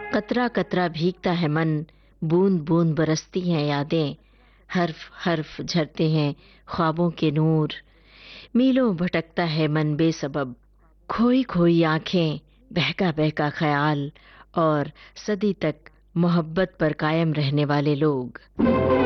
कतरा कतरा भीगता है मन, बूंद बूंद बरसती हैं यादें, हर्फ हर्फ झरते हैं ख्वाबों के नूर। मीलों भटकता है मन बेसबब, खोई खोई आंखें, बहका बहका ख्याल, और सदी तक मोहब्बत पर कायम रहने वाले लोग।